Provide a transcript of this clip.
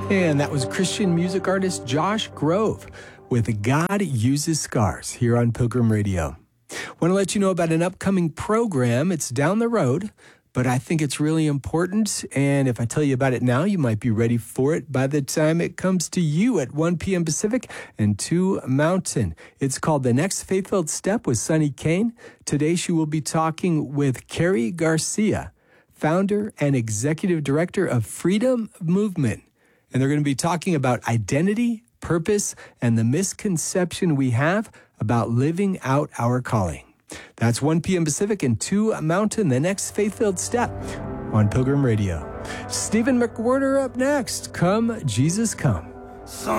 And that was Christian music artist Josh Grove with God Uses Scars here on Pilgrim Radio. Want to let you know about an upcoming program. It's down the road, but I think it's really important. And if I tell you about it now, you might be ready for it by the time it comes to you at 1 p.m. Pacific and 2 Mountain. It's called The Next Faith-Filled Step with Sunny Kane. Today she will be talking with Carrie Garcia, founder and executive director of Freedom Movement. And they're going to be talking about identity, purpose, and the misconception we have about living out our calling. That's 1 p.m. Pacific and 2 Mountain, The Next Faith-Filled Step on Pilgrim Radio. Stephen McWhorter up next. Come, Jesus, come.